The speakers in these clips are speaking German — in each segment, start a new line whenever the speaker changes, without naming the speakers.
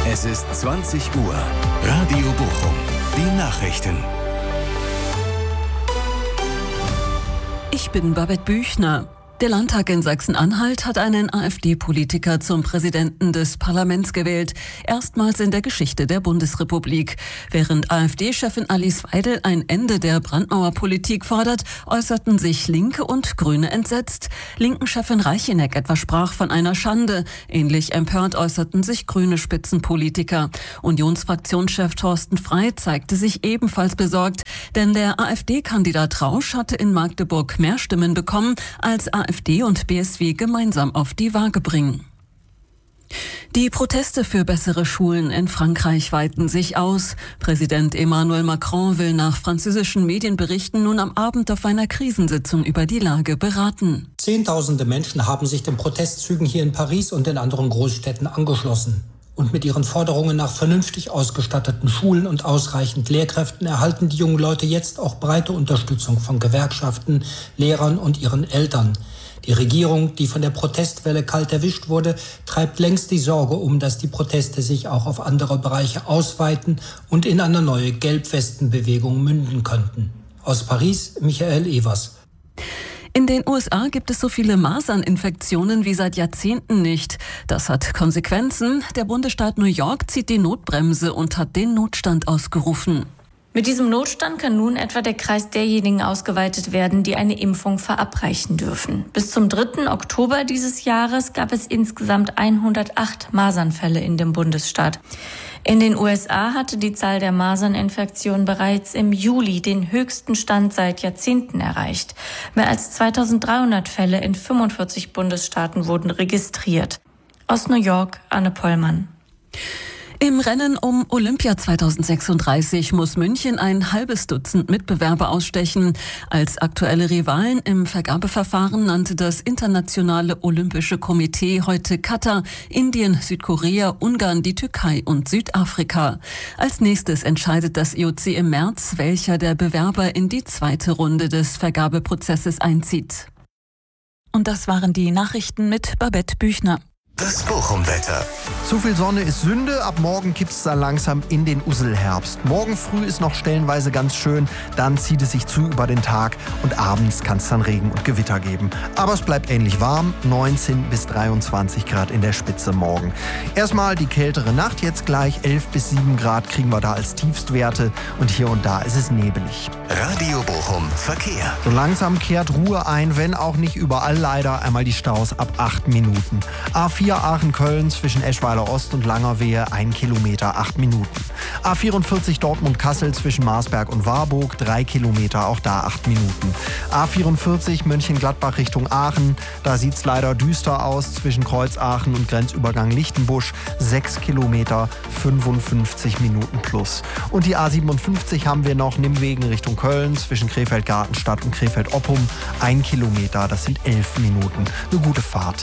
Es ist 20 Uhr. Radio Bochum. Die Nachrichten.
Ich bin Babette Büchner. Der Landtag in Sachsen-Anhalt hat einen AfD-Politiker zum Präsidenten des Parlaments gewählt. Erstmals in der Geschichte der Bundesrepublik. Während AfD-Chefin Alice Weidel ein Ende der Brandmauerpolitik fordert, äußerten sich Linke und Grüne entsetzt. Linken-Chefin Reicheneck etwa sprach von einer Schande. Ähnlich empört äußerten sich grüne Spitzenpolitiker. Unionsfraktionschef Thorsten Frey zeigte sich ebenfalls besorgt. Denn der AfD-Kandidat Rausch hatte in Magdeburg mehr Stimmen bekommen, als AfD und BSW gemeinsam auf die Waage bringen. Die Proteste für bessere Schulen in Frankreich weiten sich aus. Präsident Emmanuel Macron will nach französischen Medienberichten nun am Abend auf einer Krisensitzung über die Lage beraten.
Zehntausende Menschen haben sich den Protestzügen hier in Paris und in anderen Großstädten angeschlossen. Und mit ihren Forderungen nach vernünftig ausgestatteten Schulen und ausreichend Lehrkräften erhalten die jungen Leute jetzt auch breite Unterstützung von Gewerkschaften, Lehrern und ihren Eltern. Die Regierung, die von der Protestwelle kalt erwischt wurde, treibt längst die Sorge um, dass die Proteste sich auch auf andere Bereiche ausweiten und in eine neue Gelbwestenbewegung münden könnten. Aus Paris, Michael Evers.
In den USA gibt es so viele Maserninfektionen wie seit Jahrzehnten nicht. Das hat Konsequenzen. Der Bundesstaat New York zieht die Notbremse und hat den Notstand ausgerufen.
Mit diesem Notstand kann nun etwa der Kreis derjenigen ausgeweitet werden, die eine Impfung verabreichen dürfen. Bis zum 3. Oktober dieses Jahres gab es insgesamt 108 Masernfälle in dem Bundesstaat. In den USA hatte die Zahl der Maserninfektionen bereits im Juli den höchsten Stand seit Jahrzehnten erreicht. Mehr als 2300 Fälle in 45 Bundesstaaten wurden registriert. Aus New York, Anne Pollmann.
Im Rennen um Olympia 2036 muss München ein halbes Dutzend Mitbewerber ausstechen. Als aktuelle Rivalen im Vergabeverfahren nannte das Internationale Olympische Komitee heute Katar, Indien, Südkorea, Ungarn, die Türkei und Südafrika. Als nächstes entscheidet das IOC im März, welcher der Bewerber in die zweite Runde des Vergabeprozesses einzieht. Und das waren die Nachrichten mit Babette Büchner.
Das Bochum-Wetter.
Zu viel Sonne ist Sünde, ab morgen kippt es dann langsam in den Usselherbst. Morgen früh ist noch stellenweise ganz schön, dann zieht es sich zu über den Tag und abends kann es dann Regen und Gewitter geben. Aber es bleibt ähnlich warm, 19 bis 23 Grad in der Spitze morgen. Erstmal die kältere Nacht, jetzt gleich 11 bis 7 Grad kriegen wir da als Tiefstwerte und hier und da ist es nebelig.
Radio Bochum Verkehr.
So langsam kehrt Ruhe ein, wenn auch nicht überall leider, einmal die Staus ab 8 Minuten. A4 Aachen-Köln zwischen Eschweiler Ost und Langerwehe 1 Kilometer, 8 Minuten. A44 Dortmund-Kassel zwischen Marsberg und Warburg 3 Kilometer, auch da 8 Minuten. A44 Mönchengladbach Richtung Aachen, da sieht's leider düster aus zwischen Kreuzaachen und Grenzübergang Lichtenbusch 6 Kilometer, 55 Minuten plus. Und die A57 haben wir noch Nimmwegen Richtung Köln zwischen Krefeld-Gartenstadt und Krefeld-Oppum 1 Kilometer, das sind 11 Minuten. Eine gute Fahrt.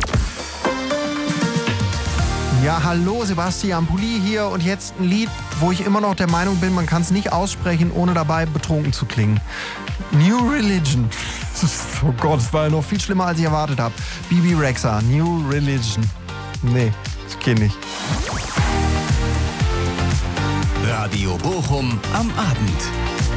Ja, hallo, Sebastian Pulli hier und jetzt ein Lied, wo ich immer noch der Meinung bin, man kann es nicht aussprechen, ohne dabei betrunken zu klingen. New Religion. Oh Gott, das war ja noch viel schlimmer, als ich erwartet habe. Bibi Rexha, New Religion. Nee, das kenne ich.
Radio Bochum am Abend.